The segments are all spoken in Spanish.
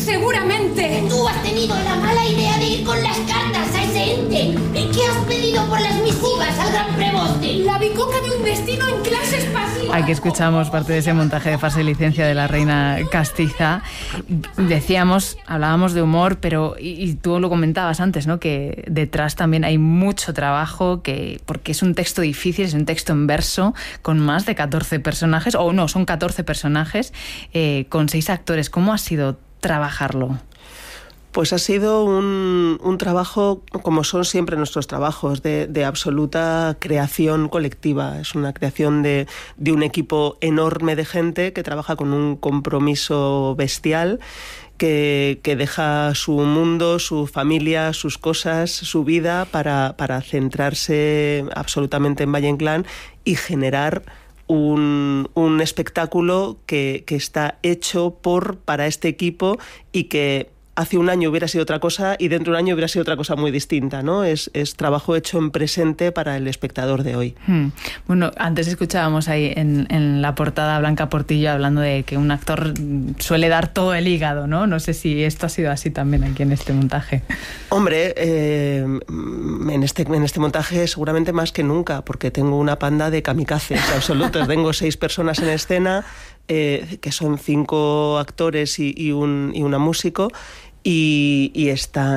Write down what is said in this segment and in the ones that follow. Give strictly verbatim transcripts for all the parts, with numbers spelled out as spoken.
seguramente. Tú has tenido la mala idea de ir con las cartas a ese ente. ¿Qué has pedido por las misivas al gran preboste? La bicoca de un destino en clases pasivas. Aquí escuchamos parte de ese montaje de Farsa y licencia de la reina castiza. Decíamos, hablábamos de humor, pero, y, y tú lo comentabas antes, ¿no? Que detrás también hay mucho trabajo, que porque es un texto difícil, es un texto en verso, con más de catorce personajes, o no, son catorce personajes, eh, con seis actores. ¿Cómo ha sido trabajarlo? Pues ha sido un, un trabajo, como son siempre nuestros trabajos, de, de absoluta creación colectiva. Es una creación de, de un equipo enorme de gente que trabaja con un compromiso bestial, que, que deja su mundo, su familia, sus cosas, su vida para, para centrarse absolutamente en Valle Inclán y generar un, un espectáculo que, que está hecho por, para este equipo y que hace un año hubiera sido otra cosa y dentro de un año hubiera sido otra cosa muy distinta, ¿no? Es, es trabajo hecho en presente para el espectador de hoy. Hmm. Bueno, antes escuchábamos ahí en, en la portada a Blanca Portillo hablando de que un actor suele dar todo el hígado, ¿no? No sé si esto ha sido así también aquí en este montaje. Hombre, eh, en, este, en este montaje seguramente más que nunca, porque tengo una panda de kamikazes absolutos. Tengo seis personas en escena, eh, que son cinco actores y, y, un, y una músico, Y, y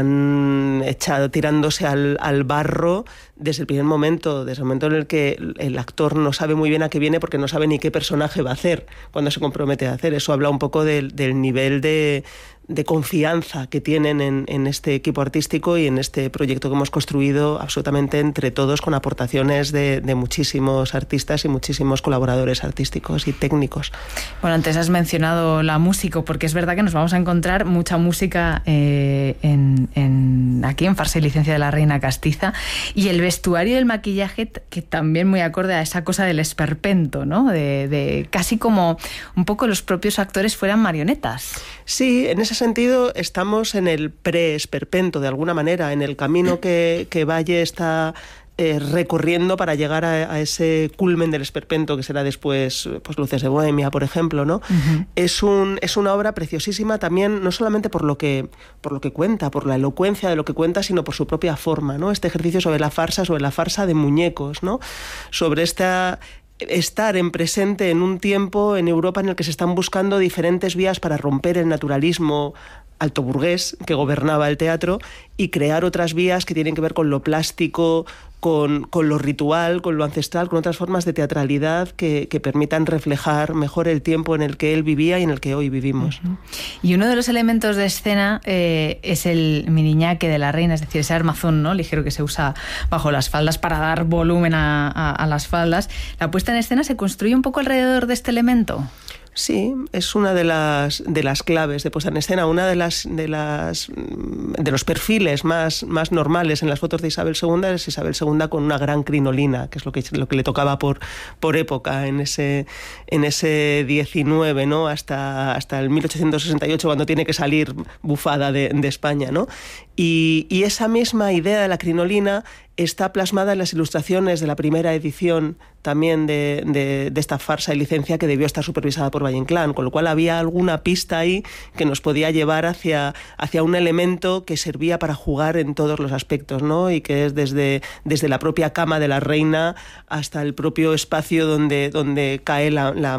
están echado, tirándose al, al barro desde el primer momento, desde el momento en el que el actor no sabe muy bien a qué viene porque no sabe ni qué personaje va a hacer cuando se compromete a hacer. Eso habla un poco del, del nivel de, de confianza que tienen en, en este equipo artístico y en este proyecto que hemos construido absolutamente entre todos, con aportaciones de, de muchísimos artistas y muchísimos colaboradores artísticos y técnicos. Bueno, antes has mencionado la música, porque es verdad que nos vamos a encontrar mucha música eh, en, en, aquí en Farsa y licencia de la reina castiza, y el vestuario y el maquillaje que también muy acorde a esa cosa del esperpento, ¿no? De, de casi como un poco los propios actores fueran marionetas. Sí, en ese sentido estamos en el pre-esperpento de alguna manera, en el camino que, que Valle está Eh, recorriendo para llegar a, a ese culmen del esperpento que será después, pues Luces de Bohemia, por ejemplo, ¿no? Uh-huh. Es un es una obra preciosísima también, no solamente por lo que por lo que cuenta, por la elocuencia de lo que cuenta, sino por su propia forma, ¿no? Este ejercicio sobre la farsa, sobre la farsa de muñecos, ¿no? Sobre esta estar en presente en un tiempo en Europa en el que se están buscando diferentes vías para romper el naturalismo altoburgués que gobernaba el teatro y crear otras vías que tienen que ver con lo plástico, con, con lo ritual, con lo ancestral, con otras formas de teatralidad que, que permitan reflejar mejor el tiempo en el que él vivía y en el que hoy vivimos. Uh-huh. Y uno de los elementos de escena eh, es el miriñaque de la reina, es decir, ese armazón, ¿no?, ligero que se usa bajo las faldas para dar volumen a, a, a las faldas. La puesta en escena se construye un poco alrededor de este elemento. Sí, es una de las de las claves de puesta en escena, una de las de las de los perfiles más, más normales en las fotos de Isabel segunda es Isabel segunda con una gran crinolina, que es lo que lo que le tocaba por por época en ese en ese diecinueve, ¿no? Hasta hasta el mil ochocientos sesenta y ocho, cuando tiene que salir bufada de, de España, ¿no? Y, y esa misma idea de la crinolina está plasmada en las ilustraciones de la primera edición también de, de, de esta farsa y licencia, que debió estar supervisada por Valle Inclán, con lo cual había alguna pista ahí que nos podía llevar hacia, hacia un elemento que servía para jugar en todos los aspectos, ¿no? Y que es desde, desde la propia cama de la reina hasta el propio espacio donde, donde cae la, la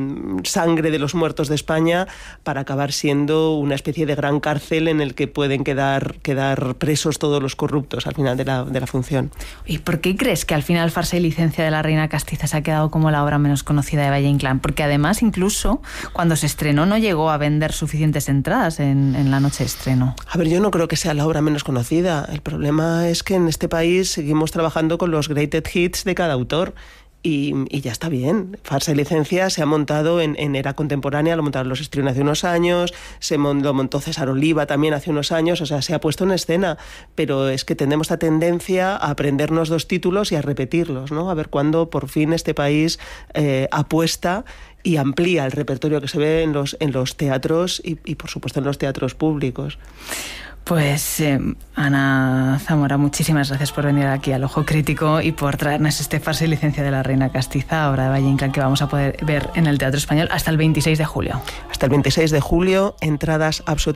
sangre de los muertos de España, para acabar siendo una especie de gran cárcel en el que pueden quedar, quedar presos todos los corruptos al final de la, de la función. ¿Y por qué crees que al final Farsa y licencia de la reina castiza se ha quedado como la obra menos conocida de Valle Inclán? Porque además, incluso cuando se estrenó, no llegó a vender suficientes entradas en, en la noche de estreno. A ver, yo no creo que sea la obra menos conocida. El problema es que en este país seguimos trabajando con los greatest hits de cada autor. Y, y ya está bien. Farsa y licencia se ha montado en, en era contemporánea, lo montaron los Estrión hace unos años, se mon, lo montó César Oliva también hace unos años, o sea, se ha puesto en escena, pero es que tenemos esta tendencia a aprendernos dos títulos y a repetirlos, ¿no? A ver cuándo por fin este país eh, apuesta y amplía el repertorio que se ve en los, en los teatros y, y, por supuesto, en los teatros públicos. Pues eh, Ana Zamora, muchísimas gracias por venir aquí al Ojo Crítico y por traernos este Farsa y licencia de la reina castiza, obra de Valle Inclán, que vamos a poder ver en el Teatro Español hasta el veintiséis de julio. Hasta el veintiséis de julio, entradas absolutamente